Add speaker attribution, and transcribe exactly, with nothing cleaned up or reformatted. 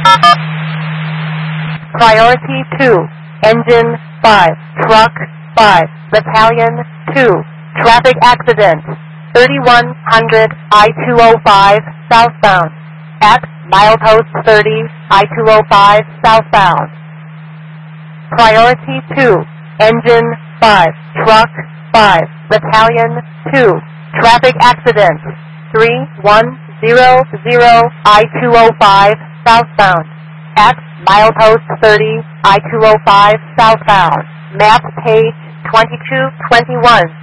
Speaker 1: Priority two, Engine five, Truck five, Battalion two, Traffic Accident, thirty-one hundred I two oh five southbound, at milepost thirty I two oh five southbound. Priority two, Engine five, Truck five, Battalion two, Traffic Accident, three one zero zero I two oh five southbound, at milepost thirty I two oh five southbound. Map page twenty-two twenty-one.